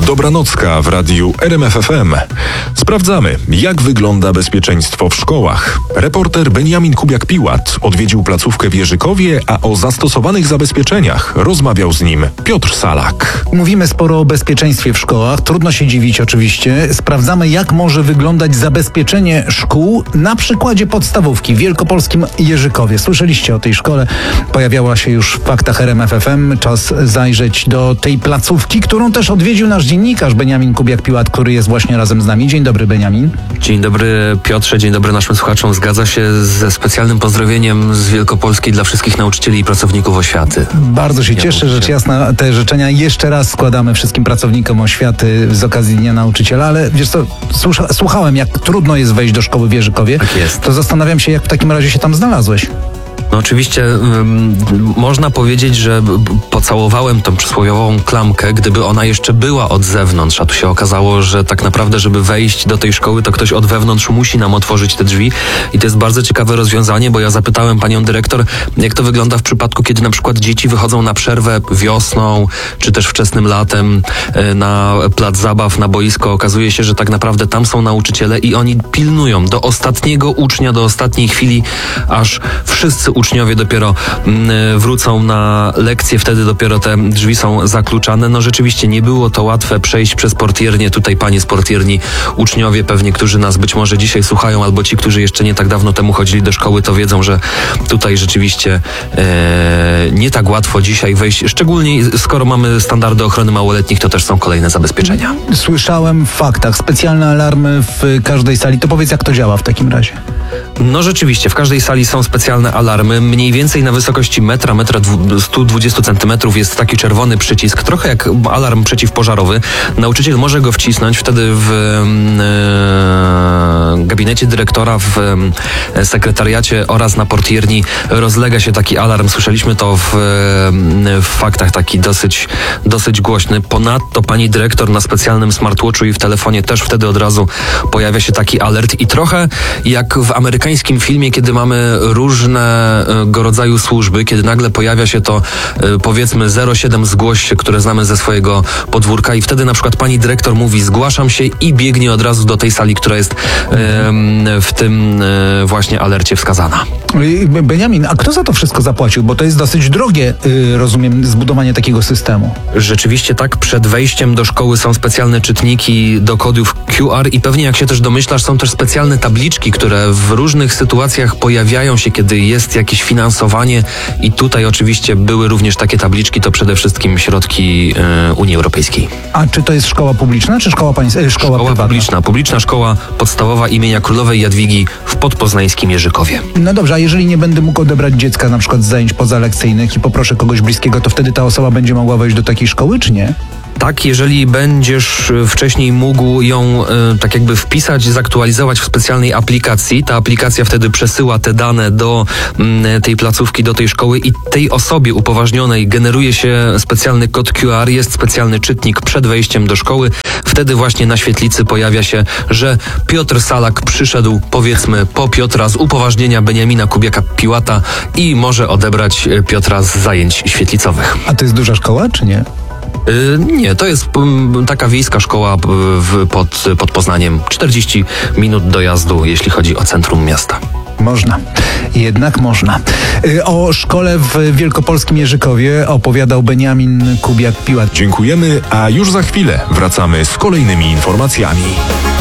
Dobranocka w radiu RMF FM. Sprawdzamy, jak wygląda bezpieczeństwo w szkołach. Reporter Beniamin Kubiak-Piłat odwiedził placówkę w Jerzykowie, a o zastosowanych zabezpieczeniach rozmawiał z nim Piotr Salak. Mówimy sporo o bezpieczeństwie w szkołach. Trudno się dziwić oczywiście. Sprawdzamy, jak może wyglądać zabezpieczenie szkół na przykładzie podstawówki w wielkopolskim Jerzykowie. Słyszeliście o tej szkole. Pojawiała się już w faktach RMF FM. Czas zajrzeć do tej placówki, którą też odwiedził nasz dziennikarz Beniamin Kubiak-Piłat, który jest właśnie razem z nami. Dzień dobry, Beniamin. Dzień dobry, Piotrze, dzień dobry naszym słuchaczom. Zgadza się, ze specjalnym pozdrowieniem z Wielkopolski dla wszystkich nauczycieli i pracowników oświaty. Bardzo się cieszę, rzecz jasna, te życzenia jeszcze raz składamy wszystkim pracownikom oświaty z okazji Dnia Nauczyciela, ale wiesz co, słuchałem, jak trudno jest wejść do szkoły w Jerzykowie. Tak jest. To zastanawiam się, jak w takim razie się tam znalazłeś. No oczywiście można powiedzieć, że pocałowałem tą przysłowiową klamkę, gdyby ona jeszcze była od zewnątrz, a tu się okazało, że tak naprawdę, żeby wejść do tej szkoły, to ktoś od wewnątrz musi nam otworzyć te drzwi i to jest bardzo ciekawe rozwiązanie, bo ja zapytałem panią dyrektor, jak to wygląda w przypadku, kiedy na przykład dzieci wychodzą na przerwę wiosną, czy też wczesnym latem na plac zabaw, na boisko. Okazuje się, że tak naprawdę tam są nauczyciele i oni pilnują do ostatniego ucznia, do ostatniej chwili, aż wszyscy uczniowie dopiero wrócą na lekcje, wtedy dopiero te drzwi są zakluczane. No rzeczywiście nie było to łatwe przejść przez portiernię. Tutaj panie z portierni, uczniowie pewnie, którzy nas być może dzisiaj słuchają, albo ci, którzy jeszcze nie tak dawno temu chodzili do szkoły, to wiedzą, że tutaj rzeczywiście nie tak łatwo dzisiaj wejść. Szczególnie skoro mamy standardy ochrony małoletnich, to też są kolejne zabezpieczenia. Słyszałem w faktach specjalne alarmy w każdej sali. To powiedz, jak to działa w takim razie. No rzeczywiście, w każdej sali są specjalne alarmy. Mniej więcej na wysokości metra 120 centymetrów jest taki czerwony przycisk, trochę jak alarm przeciwpożarowy. Nauczyciel może go wcisnąć, wtedy w gabinecie dyrektora, w sekretariacie oraz na portierni rozlega się taki alarm. Słyszeliśmy to w faktach, taki dosyć głośny. Ponadto pani dyrektor na specjalnym smartwatchu i w telefonie też wtedy od razu pojawia się taki alert i trochę jak w amerykańskim filmie, kiedy mamy różnego rodzaju służby, kiedy nagle pojawia się to powiedzmy 07 zgłoś się, które znamy ze swojego podwórka i wtedy na przykład pani dyrektor mówi zgłaszam się i biegnie od razu do tej sali, która jest w tym właśnie alercie wskazana. Beniamin, a kto za to wszystko zapłacił? Bo to jest dosyć drogie, rozumiem, zbudowanie takiego systemu. Rzeczywiście tak, przed wejściem do szkoły są specjalne czytniki do kodów QR i pewnie jak się też domyślasz, są też specjalne tabliczki, które w różnych sytuacjach pojawiają się, kiedy jest jakieś finansowanie i tutaj oczywiście były również takie tabliczki, to przede wszystkim środki Unii Europejskiej. A czy to jest szkoła publiczna, czy szkoła prywatna? Publiczna szkoła podstawowa imienia Królowej Jadwigi w podpoznańskim Jerzykowie. No dobrze, a jeżeli nie będę mógł odebrać dziecka na przykład z zajęć pozalekcyjnych i poproszę kogoś bliskiego, to wtedy ta osoba będzie mogła wejść do takiej szkoły, czy nie? Tak, jeżeli będziesz wcześniej mógł ją tak jakby wpisać, zaktualizować w specjalnej aplikacji, ta aplikacja wtedy przesyła te dane do tej placówki, do tej szkoły i tej osobie upoważnionej generuje się specjalny kod QR, jest specjalny czytnik przed wejściem do szkoły. Wtedy właśnie na świetlicy pojawia się, że Piotr Salak przyszedł, powiedzmy, po Piotra z upoważnienia Beniamina Kubiaka-Piłata i może odebrać Piotra z zajęć świetlicowych. A to jest duża szkoła, czy nie? Nie, to jest taka wiejska szkoła pod Poznaniem. 40 minut dojazdu, jeśli chodzi o centrum miasta. Można. Jednak można. O szkole w wielkopolskim Jerzykowie opowiadał Beniamin Kubiak-Piłat. Dziękujemy, a już za chwilę wracamy z kolejnymi informacjami.